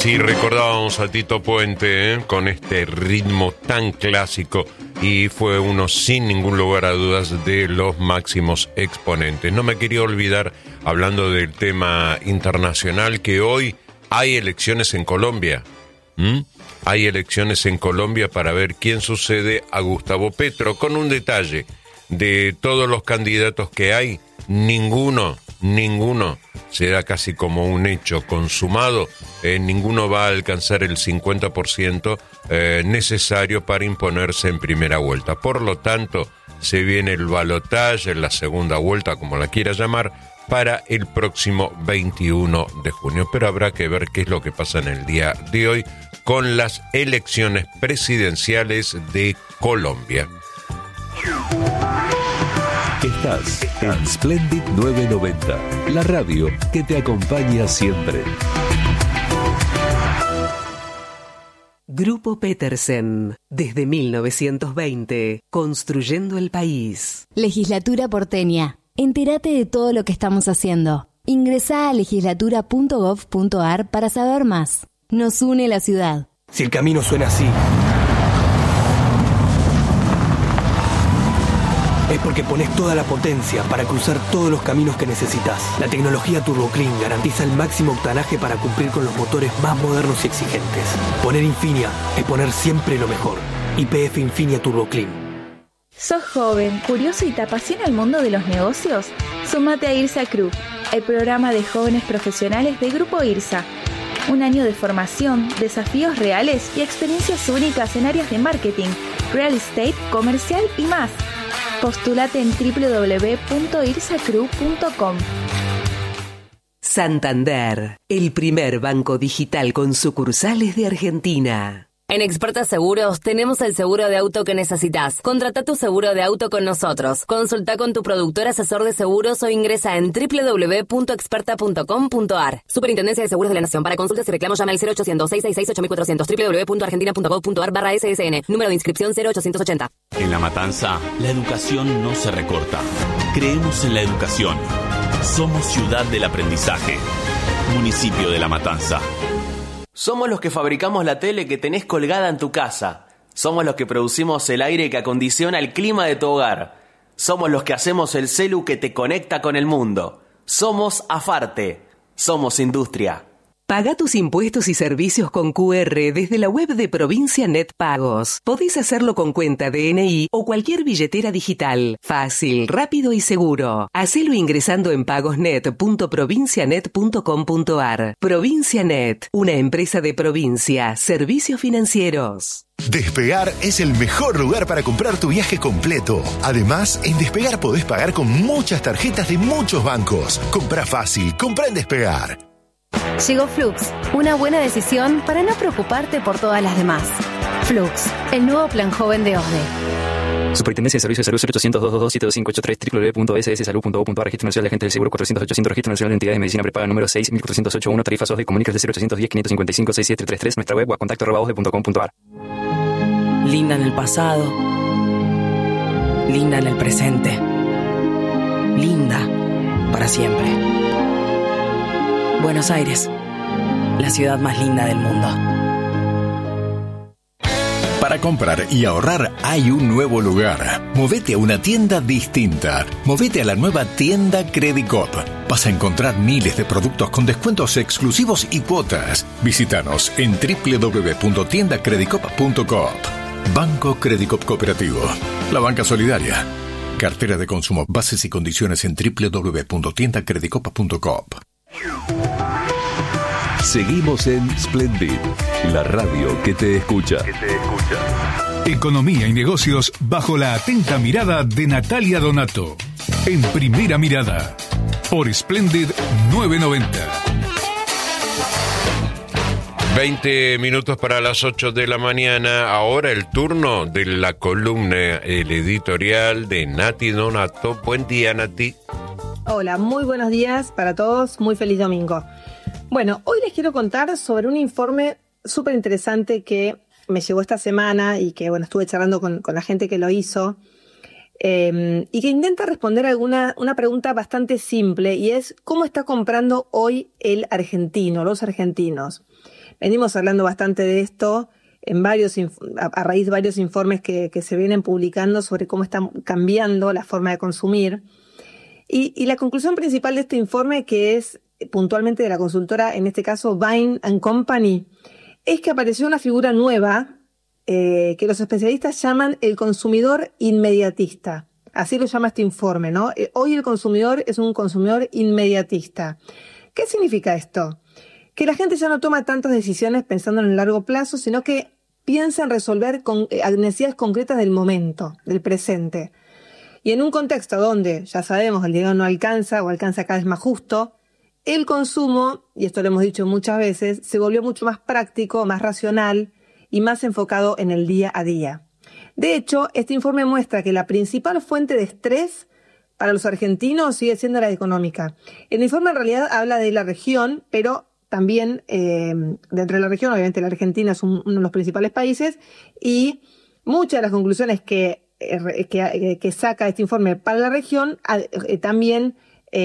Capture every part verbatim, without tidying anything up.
Sí, recordábamos a Tito Puente, ¿eh? Con este ritmo tan clásico, y fue uno, sin ningún lugar a dudas, de los máximos exponentes. No me quería olvidar, hablando del tema internacional, que hoy hay elecciones en Colombia. ¿Mm? Hay elecciones en Colombia para ver quién sucede a Gustavo Petro, con un detalle: de todos los candidatos que hay, ninguno, ninguno se da casi como un hecho consumado, eh, ninguno va a alcanzar el cincuenta por ciento eh, necesario para imponerse en primera vuelta. Por lo tanto, se viene el balotaje, la segunda vuelta, como la quiera llamar, para el próximo veintiuno de junio. Pero habrá que ver qué es lo que pasa en el día de hoy con las elecciones presidenciales de Colombia. Estás en Splendid novecientos noventa, la radio que te acompaña siempre. Grupo Petersen, desde mil novecientos veinte, construyendo el país. Legislatura porteña. Entérate de todo lo que estamos haciendo. Ingresá a legislatura punto gov punto ar para saber más. Nos une la ciudad. Si el camino suena así, es porque pones toda la potencia para cruzar todos los caminos que necesitas. La tecnología TurboClean garantiza el máximo octanaje para cumplir con los motores más modernos y exigentes. Poner Infinia es poner siempre lo mejor. Y P F Infinia TurboClean. ¿Sos joven, curioso y te apasiona el mundo de los negocios? Súmate a IRSA Crew, el programa de jóvenes profesionales de Grupo IRSA. Un año de formación, desafíos reales y experiencias únicas en áreas de marketing, real estate, comercial y más. Postúlate en doble u doble u doble u punto irsa crew punto com. Santander, el primer banco digital con sucursales de Argentina. En Experta Seguros tenemos el seguro de auto que necesitas. Contrata tu seguro de auto con nosotros. Consulta con tu productor asesor de seguros o ingresa en doble u doble u doble u punto experta punto com punto ar. Superintendencia de Seguros de la Nación. Para consultas y reclamos llama al cero ochocientos, seiscientos sesenta y seis, ocho mil cuatrocientos. doble u doble u doble u punto argentina punto gov punto ar barra ese ese ene. Número de inscripción cero ochocientos ochenta. En La Matanza, la educación no se recorta. Creemos en la educación. Somos ciudad del aprendizaje. Municipio de La Matanza. Somos los que fabricamos la tele que tenés colgada en tu casa. Somos los que producimos el aire que acondiciona el clima de tu hogar. Somos los que hacemos el celu que te conecta con el mundo. Somos Afarte. Somos industria. Paga tus impuestos y servicios con Q R desde la web de Provincia Net Pagos. Podés hacerlo con cuenta D N I o cualquier billetera digital. Fácil, rápido y seguro. Hacelo ingresando en pagosnet punto provincianet punto com punto ar. Provincianet, una empresa de provincia, servicios financieros. Despegar es el mejor lugar para comprar tu viaje completo. Además, en Despegar podés pagar con muchas tarjetas de muchos bancos. Comprá fácil, comprá en Despegar. Llegó Flux, una buena decisión para no preocuparte por todas las demás. Flux, el nuevo plan joven de O S D E. Superintendencia de Servicios de Salud cero ochocientos, doscientos veintidós, siete dos cinco ocho tres, doble u doble u doble u punto ese ese salud punto gov punto ar. Registro Nacional de Agentes del Seguro cuatrocientos ochocientos, Registro Nacional de Entidades de Medicina Prepaga número seis mil cuatrocientos ochenta y uno, tarifas O S D E, comunicas de cero ochocientos diez, quinientos cincuenta y cinco, sesenta y siete treinta y tres, nuestra web o a contacto arroba osde punto com punto ar. Linda en el pasado, linda en el presente, linda para siempre. Buenos Aires, la ciudad más linda del mundo. Para comprar y ahorrar hay un nuevo lugar. Movete a una tienda distinta. Movete a la nueva tienda Credicop. Vas a encontrar miles de productos con descuentos exclusivos y cuotas. Visítanos en doble u doble u doble u punto tienda credicop punto com. Banco Credicop Cooperativo. La banca solidaria. Cartera de consumo. Bases y condiciones en doble u doble u doble u punto tienda credicop punto com. Seguimos en Splendid, la radio que te escucha. Que te escucha. Economía y negocios bajo la atenta mirada de Natalia Donato. En Primera Mirada, por Splendid novecientos noventa. veinte minutos para las ocho de la mañana. Ahora el turno de la columna, el editorial de Nati Donato. Buen día, Nati. Hola, muy buenos días para todos. Muy feliz domingo. Bueno, hoy les quiero contar sobre un informe súper interesante que me llegó esta semana y que, bueno, estuve charlando con, con la gente que lo hizo eh, y que intenta responder alguna una pregunta bastante simple, y es: ¿cómo está comprando hoy el argentino, los argentinos? Venimos hablando bastante de esto en varios a, a raíz de varios informes que, que se vienen publicando sobre cómo está cambiando la forma de consumir. Y, y la conclusión principal de este informe, que es puntualmente de la consultora, en este caso Bain and Company, es que apareció una figura nueva eh, que los especialistas llaman el consumidor inmediatista. Así lo llama este informe, ¿no? Eh, hoy el consumidor es un consumidor inmediatista. ¿Qué significa esto? Que la gente ya no toma tantas decisiones pensando en el largo plazo, sino que piensa en resolver con, eh, necesidades concretas del momento, del presente. Y en un contexto donde, ya sabemos, el dinero no alcanza o alcanza cada vez más justo, el consumo, y esto lo hemos dicho muchas veces, se volvió mucho más práctico, más racional y más enfocado en el día a día. De hecho, este informe muestra que la principal fuente de estrés para los argentinos sigue siendo la económica. El informe en realidad habla de la región, pero también eh, dentro de la región, obviamente la Argentina es un, uno de los principales países, y muchas de las conclusiones que, eh, que, que saca este informe para la región eh, también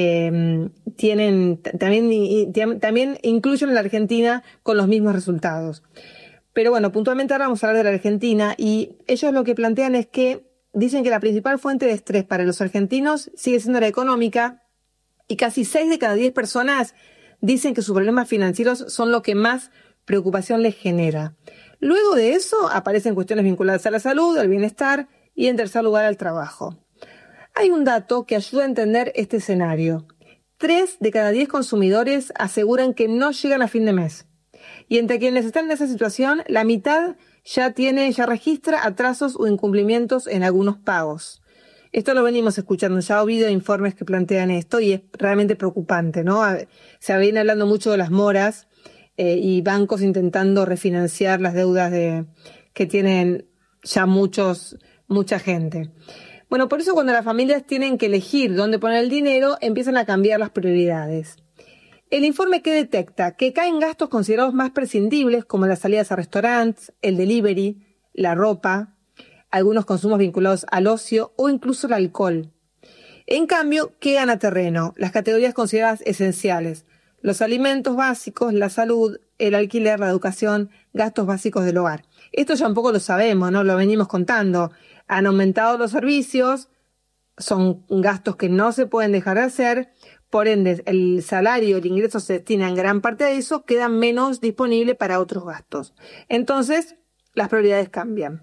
Eh, tienen también, y, también incluyen a la Argentina con los mismos resultados. Pero bueno, puntualmente ahora vamos a hablar de la Argentina, y ellos lo que plantean es que dicen que la principal fuente de estrés para los argentinos sigue siendo la económica, y casi seis de cada diez personas dicen que sus problemas financieros son lo que más preocupación les genera. Luego de eso aparecen cuestiones vinculadas a la salud, al bienestar y en tercer lugar al trabajo. Hay un dato que ayuda a entender este escenario. Tres de cada diez consumidores aseguran que no llegan a fin de mes. Y entre quienes están en esa situación, la mitad ya tiene, ya registra atrasos o incumplimientos en algunos pagos. Esto lo venimos escuchando, ya ha habido informes que plantean esto y es realmente preocupante, ¿no? Se viene hablando mucho de las moras eh, y bancos intentando refinanciar las deudas de, que tienen ya muchos, mucha gente. Bueno, por eso cuando las familias tienen que elegir dónde poner el dinero, empiezan a cambiar las prioridades. El informe que detecta que caen gastos considerados más prescindibles, como las salidas a restaurantes, el delivery, la ropa, algunos consumos vinculados al ocio o incluso el alcohol. En cambio, ¿qué gana terreno? Las categorías consideradas esenciales: los alimentos básicos, la salud, el alquiler, la educación, gastos básicos del hogar. Esto ya un poco lo sabemos, ¿no? Lo venimos contando. Han aumentado los servicios, son gastos que no se pueden dejar de hacer, por ende el salario, el ingreso se destina en gran parte de eso, queda menos disponible para otros gastos. Entonces, las prioridades cambian.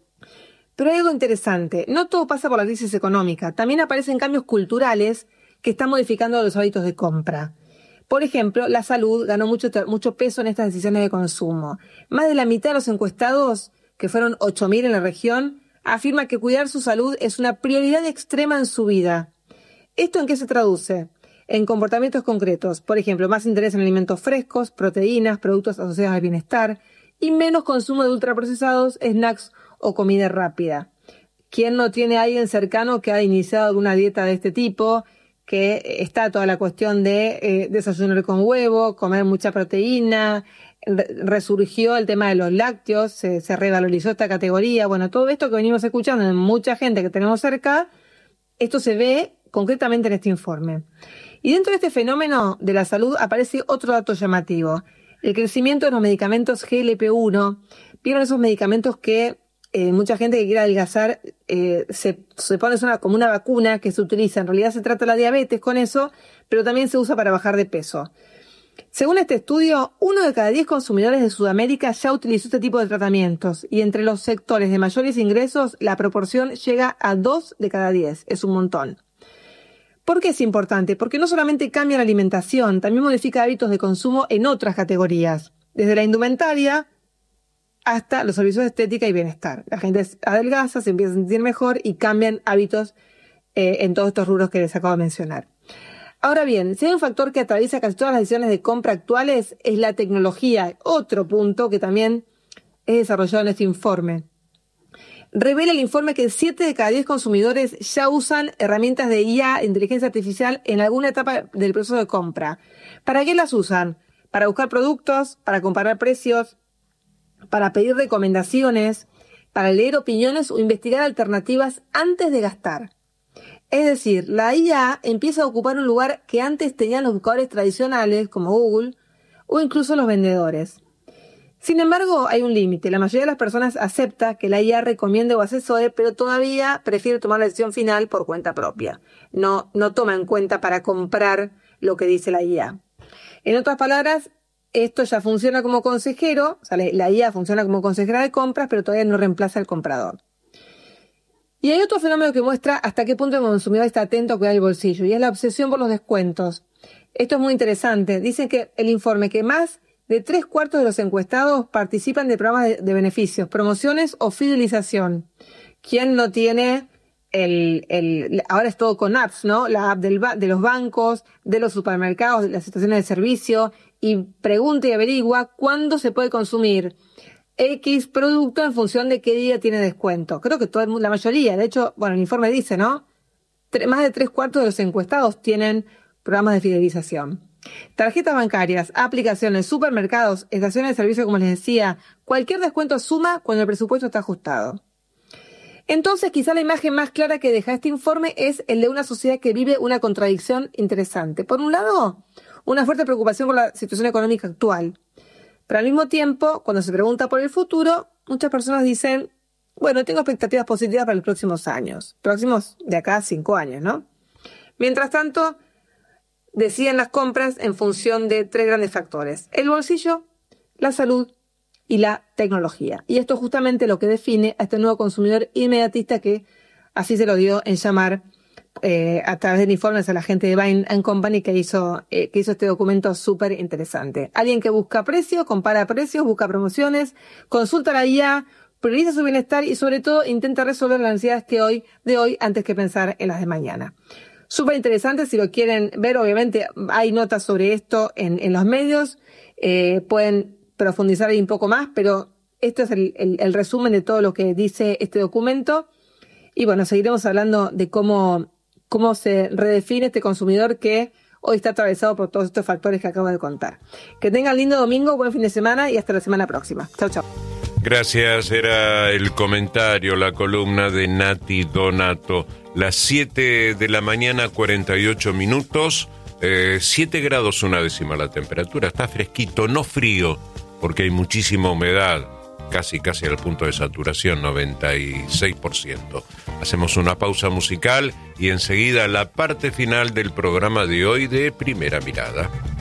Pero hay algo interesante, no todo pasa por la crisis económica, también aparecen cambios culturales que están modificando los hábitos de compra. Por ejemplo, la salud ganó mucho, mucho peso en estas decisiones de consumo. Más de la mitad de los encuestados, que fueron ocho mil en la región, afirma que cuidar su salud es una prioridad extrema en su vida. ¿Esto en qué se traduce? En comportamientos concretos, por ejemplo, más interés en alimentos frescos, proteínas, productos asociados al bienestar y menos consumo de ultraprocesados, snacks o comida rápida. ¿Quién no tiene a alguien cercano que ha iniciado alguna dieta de este tipo? Que está toda la cuestión de eh, desayunar con huevo, comer mucha proteína. Resurgió el tema de los lácteos, se, se revalorizó esta categoría. Bueno, todo esto que venimos escuchando en mucha gente que tenemos cerca, esto se ve concretamente en este informe. Y dentro de este fenómeno de la salud aparece otro dato llamativo: el crecimiento de los medicamentos G L P uno. Vieron esos medicamentos que eh, mucha gente que quiere adelgazar eh, se, se pone una, como una vacuna que se utiliza. En realidad se trata la diabetes con eso, pero también se usa para bajar de peso. Según este estudio, uno de cada diez consumidores de Sudamérica ya utilizó este tipo de tratamientos, y entre los sectores de mayores ingresos la proporción llega a dos de cada diez. Es un montón. ¿Por qué es importante? Porque no solamente cambia la alimentación, también modifica hábitos de consumo en otras categorías, desde la indumentaria hasta los servicios de estética y bienestar. La gente adelgaza, se empieza a sentir mejor y cambian hábitos eh, en todos estos rubros que les acabo de mencionar. Ahora bien, si hay un factor que atraviesa casi todas las decisiones de compra actuales, es la tecnología. Otro punto que también es desarrollado en este informe. Revela el informe que siete de cada diez consumidores ya usan herramientas de I A, inteligencia artificial, en alguna etapa del proceso de compra. ¿Para qué las usan? Para buscar productos, para comparar precios, para pedir recomendaciones, para leer opiniones o investigar alternativas antes de gastar. Es decir, la I A empieza a ocupar un lugar que antes tenían los buscadores tradicionales como Google o incluso los vendedores. Sin embargo, hay un límite. La mayoría de las personas acepta que la I A recomiende o asesore, pero todavía prefiere tomar la decisión final por cuenta propia. No, no toma en cuenta para comprar lo que dice la I A. En otras palabras, esto ya funciona como consejero, o sea, la I A funciona como consejera de compras, pero todavía no reemplaza al comprador. Y hay otro fenómeno que muestra hasta qué punto el consumidor está atento a cuidar el bolsillo, y es la obsesión por los descuentos. Esto es muy interesante. Dicen que el informe que más de tres cuartos de los encuestados participan de programas de, de beneficios, promociones o fidelización. ¿Quién no tiene el, el, ahora es todo con apps, ¿no? La app del, de los bancos, de los supermercados, de las estaciones de servicio, y pregunta y averigua cuándo se puede consumir X producto en función de qué día tiene descuento. Creo que todo el mundo, la mayoría, de hecho, bueno, el informe dice, ¿no? Tre- más de tres cuartos de los encuestados tienen programas de fidelización. Tarjetas bancarias, aplicaciones, supermercados, estaciones de servicio, como les decía, cualquier descuento suma cuando el presupuesto está ajustado. Entonces, quizá la imagen más clara que deja este informe es el de una sociedad que vive una contradicción interesante. Por un lado, una fuerte preocupación por la situación económica actual. Pero al mismo tiempo, cuando se pregunta por el futuro, muchas personas dicen, bueno, tengo expectativas positivas para los próximos años. Próximos de acá a cinco años, ¿no? Mientras tanto, deciden las compras en función de tres grandes factores: el bolsillo, la salud y la tecnología. Y esto es justamente lo que define a este nuevo consumidor inmediatista, que así se lo dio en llamar eh, a través de informes a la gente de Bain and Company, que hizo, eh, que hizo este documento súper interesante. Alguien que busca precios, compara precios, busca promociones, consulta la I A, prioriza su bienestar y sobre todo intenta resolver las necesidades que hoy, de hoy antes que pensar en las de mañana. Súper interesante, si lo quieren ver, obviamente hay notas sobre esto en, en los medios, eh, pueden profundizar ahí un poco más, pero esto es el, el, el resumen de todo lo que dice este documento. Y bueno, seguiremos hablando de cómo, cómo se redefine este consumidor que hoy está atravesado por todos estos factores que acabo de contar. Que tengan lindo domingo, buen fin de semana y hasta la semana próxima. Chau, chau. Gracias, era el comentario, la columna de Nati Donato. Las siete de la mañana, cuarenta y ocho minutos, eh, siete grados una décima la temperatura, está fresquito, no frío, porque hay muchísima humedad, casi casi al punto de saturación, noventa y seis por ciento. Hacemos una pausa musical y enseguida la parte final del programa de hoy de Primera Mirada.